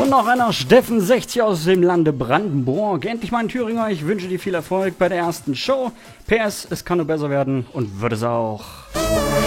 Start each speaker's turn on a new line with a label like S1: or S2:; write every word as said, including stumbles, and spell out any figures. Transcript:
S1: Und noch einer Steffen sechzig aus dem Lande Brandenburg. Endlich mal ein Thüringer. Ich wünsche dir viel Erfolg bei der ersten Show. P S, es kann nur besser werden und wird es auch.